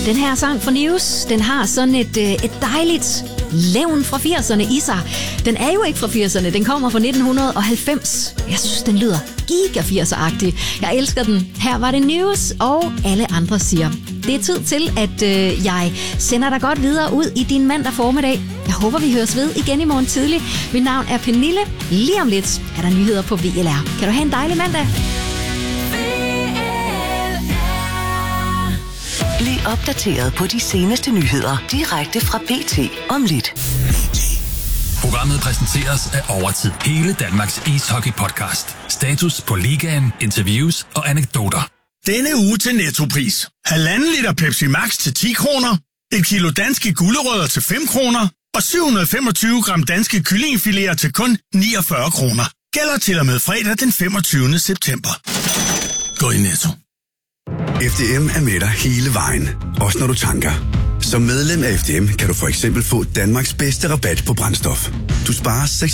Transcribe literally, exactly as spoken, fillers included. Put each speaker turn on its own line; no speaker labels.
Den her sang fra News, den har sådan et, et dejligt levn fra firserne i sig. Den er jo ikke fra firserne, den kommer fra nitten halvfems. Jeg synes, den lyder giga firser-agtig. Jeg elsker den. Her var det News, og alle andre siger. Det er tid til, at øh, jeg sender dig godt videre ud i din mandag formiddag. Jeg håber, vi høres ved igen i morgen tidlig. Mit navn er Pernille. Lige om lidt er der nyheder på V L R. Kan du have en dejlig mandag?
Bliv opdateret på de seneste nyheder direkte fra B T om lidt.
Programmet præsenteres af Overtid. Hele Danmarks ishockey-podcast. Status på ligaen, interviews og anekdoter.
Denne uge til Nettopris. Halvanden liter Pepsi Max til ti kroner. Et kilo danske gulerødder til fem kroner. Og syv hundrede femogtyve gram danske kyllingefiléer til kun niogfyrre kroner. Gælder til og med fredag den femogtyvende september. Gå i Netto.
F D M er med dig hele vejen, også når du tanker. Som medlem af F D M kan du for eksempel få Danmarks bedste rabat på brændstof. Du sparer seks